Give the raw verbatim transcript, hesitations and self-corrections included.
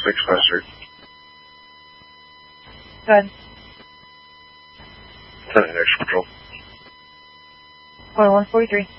six Western. Go ahead. ten extra control. one one forty-three.